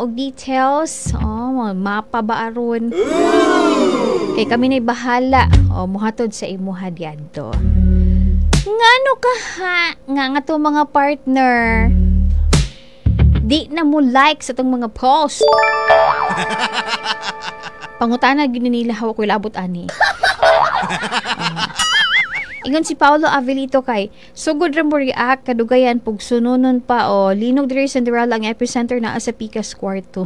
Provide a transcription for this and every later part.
og details. Mga mapa ba aron? Kay kami na'y bahala. Muhatod sa imuha diadto. Ngano ka ha? Nga to mga partner. Di na mo like sa tong mga post. Pangutana gini nila hawak ko labot ani. Ingon si Paulo Avelito kay sugod ra mo react kadugayan pug sunonon pa linog diri Cinderella ang epicenter na sa Picas kwarto.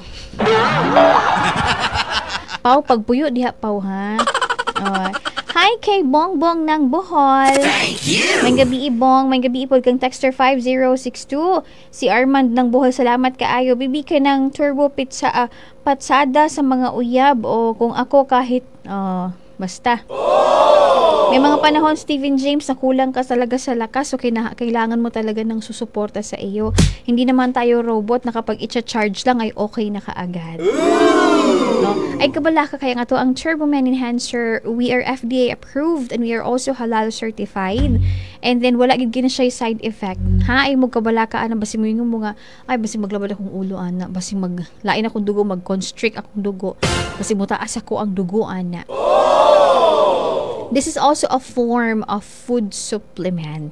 Pau pagpuyo diha Pau ha. Hi kay Bongbong ng Bohol. Thank you. May gabi Bong, may gabi ipod kang texter 5062. Si Armand ng Bohol, salamat kaayo. Bibi ka ng turbo pizza patsada sa mga uyab o kung ako kahit basta. May mga panahon, Stephen James, na kulang ka talaga sa lakas so kailangan mo talaga ng susuporta sa iyo. Hindi naman tayo robot na kapag i-charge lang ay okay na kaagad. No? Ay kabala ka kaya nga to ang Turbo Man Enhancer. We are FDA approved and we are also halal certified. And then wala gid gina siya side effect. Ha ay mo kabala ka ana basi mo yung mga ay basi maglabad akong ulo ana, basi maglain akong dugo, mag-constrict akong dugo. Basi mutaas ako ang dugo ana. This is also a form of food supplement.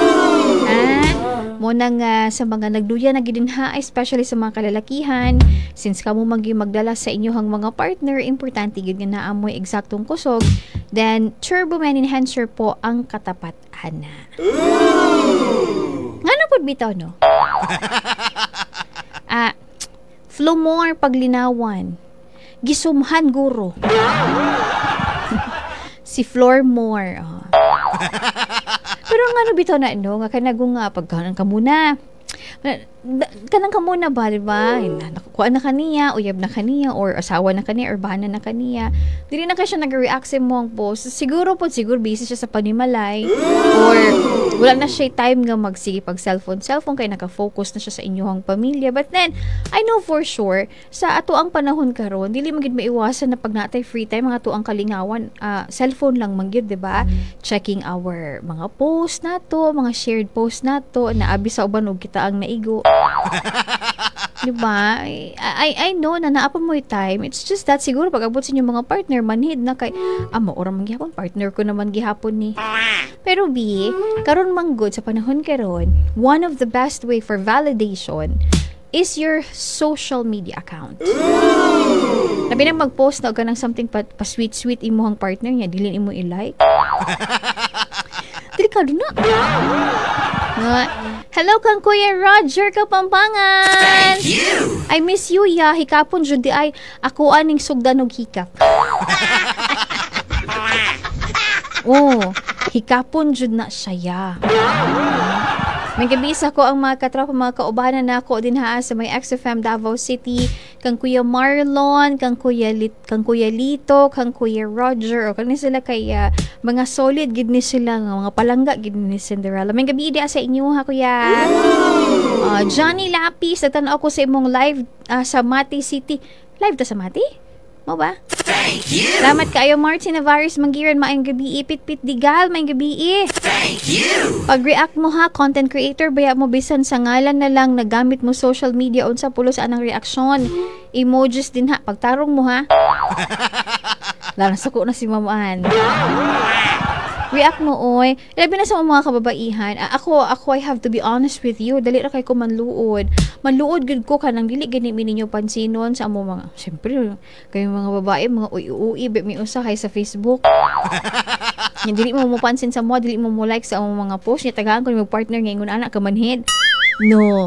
Mo nang sa mga nagduya na gidinha, especially sa mga kalalakihan, since kamo magdala sa inyohang mga partner, importante gid nga naamoy eksaktong kusog, then Turbo Man Enhancer po ang katapat ana. Ngano pud bitaw no? Flumor paglinawan. Gisumhan guro. Si Flormore. Pero nga bitaw na nga kanagong pagkanan ka muna. Kanang ka muna ba, diba? Nakukuha na kaniya, uyab na kaniya, or asawa na kaniya, or bana na kaniya. Dili na ka siya nag-react sa mo ang post. Siguro busy siya sa panimalay. Or wala na siya time nga magsige pag cellphone kaya naka-focus na siya sa inyong pamilya. But then, I know for sure, sa ato ang panahon karon dili magid maiwasan na pag natay free time, mga ato ang kalingawan, cellphone lang manggid, diba? Checking our mga post nato, mga shared post nato, naabi sa uban og kita ang naigo. Diba? I know na naapon mo yung time. It's just that siguro pag abot sa inyong mga partner, manhid na kay, maura man gihapon, partner ko naman gihapon ni. Pero karon manggod sa panahon karon, one of the best way for validation is your social media account. Labi na mag-post na ka ng something pa-sweet-sweet imuhang partner niya, dilin imo i-like. Delikado na. Hello kang Kuya Roger Kapampangan. Thank you. I miss you ya. Hikapon jud di ay ako aning sugdan og hikap. Hikapon jud na siya. May gabisa ko ang mga katropa, mga kaubanan na ako din sa may XFM Davao City, kang Kuya Marlon, kang Kuya Lito, kang Kuya Roger, o kani sila kay mga solid gid ni sila, mga palangga gid ni Cinderella. May gabi di sa inyo ha Kuya. Johnny Lapis, nagtanaw ko sa imong live sa Mati City. Live ta sa Mati? Mo ba? Thank you. Salamat kayo Martin Navarez Manggiran, maayong gabi. Pit Digal, maayong gabi. Thank you. Pag-react mo ha, content creator, baya mo bisan sa ngalan na lang nagamit mo social media unsa pulos anang reaksyon. Emojis din ha, pagtarong mo ha. Lalo suko na si Mamaan. React mo oy. Labi na sa mga kababaihan. Ako I have to be honest with you. Dali ra kay ko manluod. Manluod gud ko kanang dili gani ninyo pansinon sa amo mga. Syempre, kayo mga babae, mga uy mi usa kay sa Facebook. Nya dili mo pansin sa mo, dili mo like sa mga post niya, tagaan ko ni partner nga ingon anak ka manhid. No.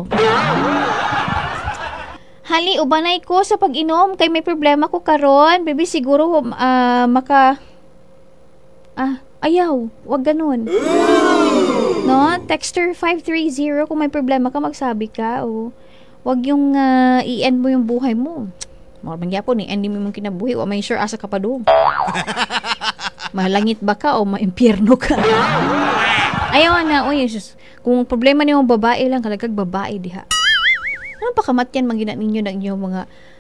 Hali ubanay ko sa pag-inom kay may problema ko karon. Baby siguro ayaw, wag ganun. No? Texter 530, kung may problema ka, magsabi ka. Wag yung i-end mo yung buhay mo. Mga mangyapon end mo yung kinabuhi. May sure asa ka pa doon. Malangit ba ka o maimpyerno ka? Ayaw na, kung problema niyo yung babae lang, kalagag babae diha. Ano pa kamatyan manggina ninyo ng inyong mga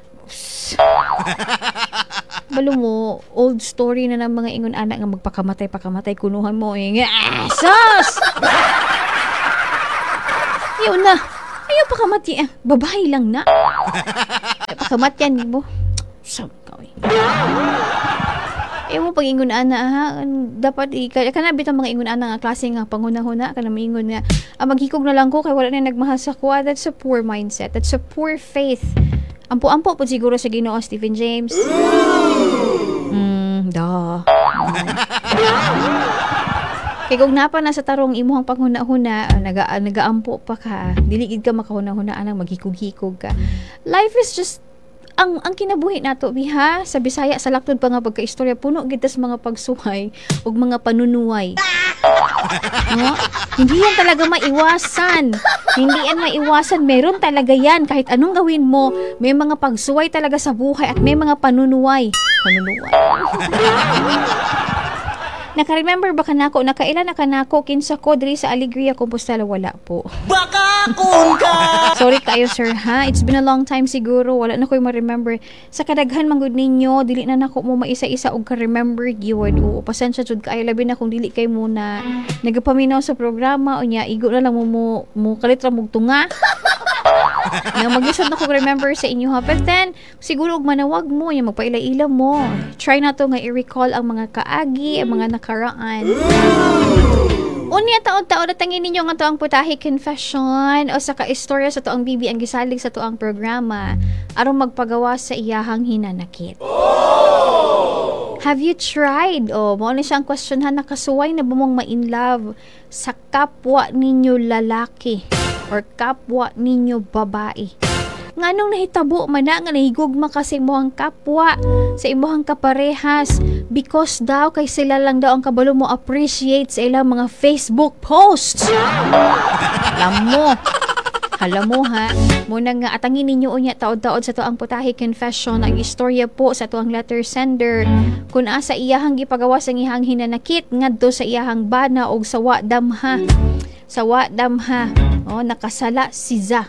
balo mo, old story na ng mga ingon anak nga magpakamatay kunuhan mo sus! Ayaw Ayaw pa kamati. Babae lang na. Pakamatyan mo. Sab ka eh. Ewan pag ingon ana ha, dapat kana bitaw mga ingon ana nga klase nga panghuna-huna kana maingon nga maghikog na lang ko kay wala na nagmahal sa kuha. That's a poor mindset. That's a poor faith. Ampo-ampo po siguro sa Ginoo Stephen James. Kay kung napa na sa tarong imuhang panghuna-huna, nagaampo pa ka, dili gid ka makahuna-hunaan nang maghikog-hikog ka. Life is just ang kinabuhi nato biha sa Bisaya sa laktod pa nga pagkaistorya puno gid tas mga pagsuhay ug mga panunuway. No? Hindi yan talaga maiwasan. Hindi yan maiwasan. Meron talaga yan. Kahit anong gawin mo, may mga pagsuway talaga sa buhay at may mga panunuway. Panunuway. Naka-remember ba kanako? Nakailan na kanako kinsa ko diri sa Alegria, Compostela? Wala po. Baka kun ka! Sorry kayo, sir, ha? It's been a long time siguro. Wala na ko'y ma-remember. Sa kadaghan manggod ninyo, dili na nako mo maisa-isa og ka-remember gyud. Oo, pasensya jud kay labi na kung dili kay mo na nagapaminaw sa programa o nya igo na lang mo kalitra mog tunga. Nga mag-isod na ko remember sa inyo ha. But then, siguro manawag mo, yung magpaila-ila mo. Try na to nga i-recall ang mga kaagi, ang mga nakaraan. Unya taon-taon natangin ninyo nga to ang putahe confession o sa ka-istorya sa to ang bibi ang gisalig sa to ang programa aron magpagawa sa iyahang hinanakit. Have you tried? Mao ni siyang question ha, nakasuway na bumong ma-in love sa kapwa ninyo lalaki or kapwa ninyo babae? Nganong nahitabo man na nga nahigugma ka sa imuhang kapwa, sa imuhang kaparehas because daw kay sila lang daw ang kabalo mo appreciate sa ilang mga Facebook posts. Alam mo ha, muna nga atangin ninyo unya taod-taod sa to ang putahe confession ang istorya po sa to ang letter sender kung asa iyahang gipagawa sa iyahang hinanakit ngadto sa iyahang bana og sawa damha. Nakasala si Za.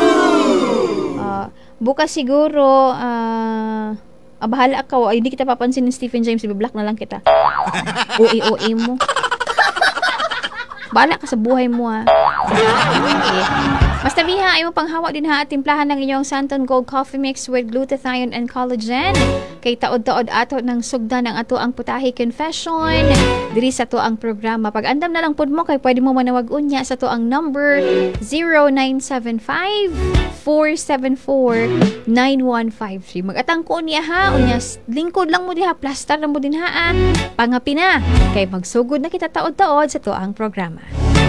Bukas siguro bahala ka. Hindi kita papansin ni Stephen James, i-block na lang kita. OA mo. Bahala ka sa buhay mo ha. Okay. Basta biha, ay mo panghawa din ha at timplahan ng inyong Santon Gold Coffee Mix with glutathione and collagen. Kay taod-taod ato ng sugdan ng ato ang putahe confession. Diri sa to ang programa. Pag andam na lang pod mo kay pwede mo manawag unya sa to ang number 0975-474-9153. Mag-atang ko niya ha. Unya, lingkod lang mo diha. Plaster lang mo din ha. Pangapi na. Kay magsugod na kita taod-taod sa to ang programa.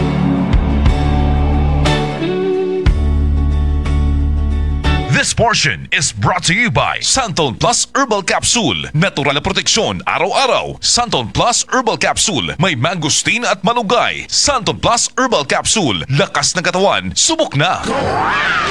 This portion is brought to you by Santon Plus Herbal Capsule. Natural na proteksyon araw-araw. Santon Plus Herbal Capsule. May mangosteen at malunggay. Santon Plus Herbal Capsule. Lakas ng katawan. Subok na!